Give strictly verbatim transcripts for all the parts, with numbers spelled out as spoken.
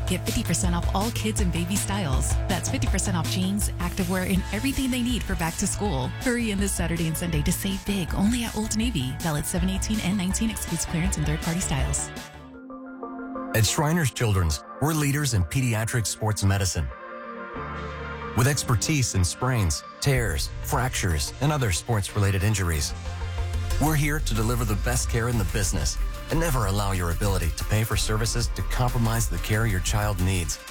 Get fifty percent off all kids and baby styles. That's fifty percent off jeans, activewear, and everything they need for back to school. Hurry in this Saturday and Sunday to save big only at Old Navy. Valid seven eighteen and nineteen, excludes clearance and third-party styles. At Shriners Children's, we're leaders in pediatric sports medicine. With expertise in sprains, tears, fractures, and other sports-related injuries. We're here to deliver the best care in the business and never allow your ability to pay for services to compromise the care your child needs.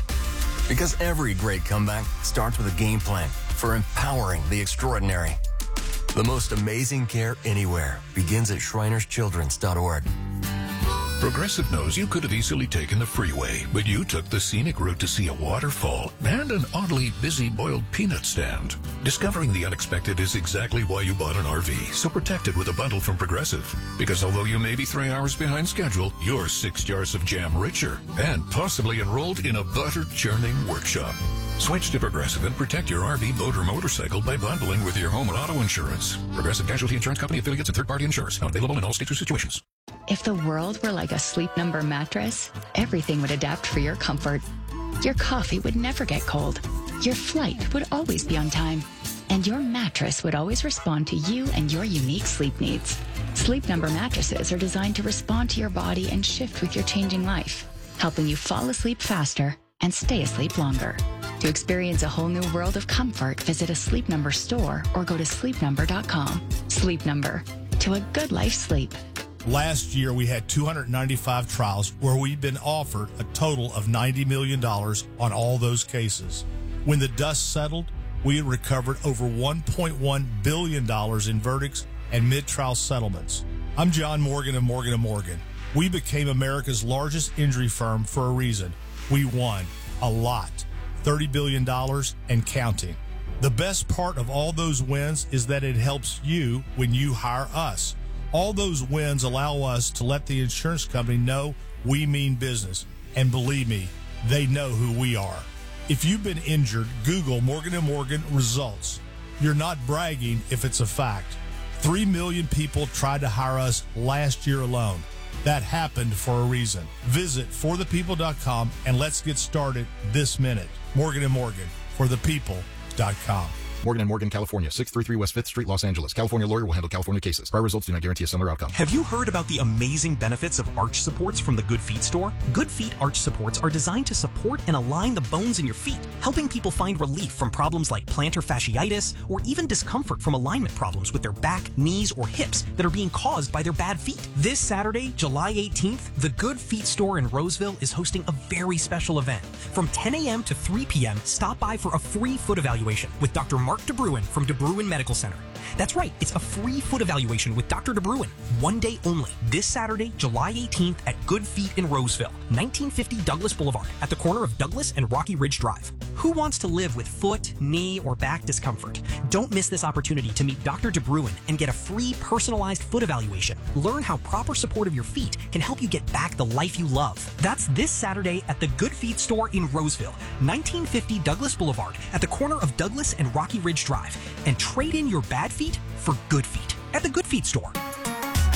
Because every great comeback starts with a game plan for empowering the extraordinary. The most amazing care anywhere begins at shriners children's dot org. Progressive knows you could have easily taken the freeway, but you took the scenic route to see a waterfall and an oddly busy boiled peanut stand. Discovering the unexpected is exactly why you bought an R V, so protect it with a bundle from Progressive. Because although you may be three hours behind schedule, you're six jars of jam richer and possibly enrolled in a butter churning workshop. Switch to Progressive and protect your R V, boat, or motorcycle by bundling with your home and auto insurance. Progressive Casualty Insurance Company, affiliates, and third-party insurers. Not available in all states or situations. If the world were like a Sleep Number mattress, everything would adapt for your comfort. Your coffee would never get cold. Your flight would always be on time. And your mattress would always respond to you and your unique sleep needs. Sleep Number mattresses are designed to respond to your body and shift with your changing life, helping you fall asleep faster and stay asleep longer. To experience a whole new world of comfort, visit a Sleep Number store or go to sleep number dot com. Sleep Number. To a good life sleep. Last year, we had two hundred ninety-five trials where we've been offered a total of ninety million dollars on all those cases. When the dust settled, we had recovered over one point one billion dollars in verdicts and mid-trial settlements. I'm John Morgan of Morgan and Morgan. We became America's largest injury firm for a reason. We won a lot, thirty billion dollars and counting. The best part of all those wins is that it helps you when you hire us. All those wins allow us to let the insurance company know we mean business. And believe me, they know who we are. If you've been injured, Google Morgan and Morgan results. You're not bragging if it's a fact. Three million people tried to hire us last year alone. That happened for a reason. Visit for the people dot com and let's get started this minute. Morgan and Morgan, for the people dot com. Morgan and Morgan, California, six thirty-three West fifth Street, Los Angeles. California lawyer will handle California cases. Prior results do not guarantee a similar outcome. Have you heard about the amazing benefits of arch supports from the Good Feet store? Good Feet arch supports are designed to support and align the bones in your feet, helping people find relief from problems like plantar fasciitis or even discomfort from alignment problems with their back, knees, or hips that are being caused by their bad feet. This Saturday, July eighteenth, the Good Feet store in Roseville is hosting a very special event. From ten a.m. to three p.m., stop by for a free foot evaluation with Doctor Mark DeBruin from DeBruin Medical Center. That's right, it's a free foot evaluation with Doctor DeBruin, one day only, this Saturday, July eighteenth at Good Feet in Roseville, nineteen fifty Douglas Boulevard, at the corner of Douglas and Rocky Ridge Drive. Who wants to live with foot, knee, or back discomfort? Don't miss this opportunity to meet Doctor DeBruin and get a free personalized foot evaluation. Learn how proper support of your feet can help you get back the life you love. That's this Saturday at the Good Feet store in Roseville, nineteen fifty Douglas Boulevard, at the corner of Douglas and Rocky Ridge Drive. And trade in your bad feet for good feet at the Good Feet store.